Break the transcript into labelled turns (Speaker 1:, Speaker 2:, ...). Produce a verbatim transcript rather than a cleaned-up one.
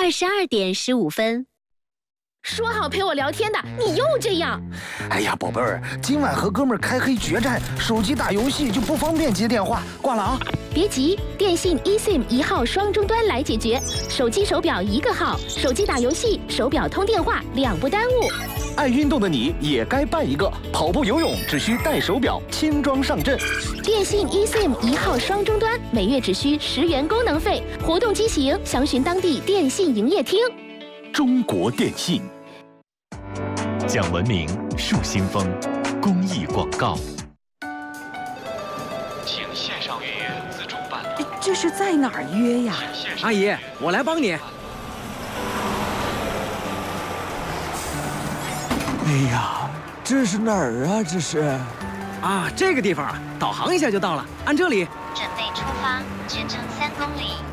Speaker 1: 二十二点十五分。
Speaker 2: 说好陪我聊天的，你又这样。
Speaker 3: 哎呀，宝贝儿，今晚和哥们儿开黑决战，手机打游戏就不方便接电话，挂了啊。
Speaker 2: 别急，电信 eSIM 一号双终端来解决，手机手表一个号，手机打游戏，手表通电话，两不耽误。
Speaker 3: 爱运动的你也该办一个，跑步游泳只需带手表，轻装上阵。
Speaker 2: 电信 eSIM 一号双终端，每月只需十元功能费，活动机型详询当地电信营业厅。
Speaker 4: 中国电信。讲文明树新风公益广告。
Speaker 5: 请线上预约自助办理。
Speaker 6: 这是在哪儿约呀？
Speaker 7: 阿姨，我来帮你。
Speaker 8: 哎呀，这是哪儿啊？这是？
Speaker 7: 啊，这个地方啊，导航一下就到了，按这里。
Speaker 9: 准备出发，直程三公里。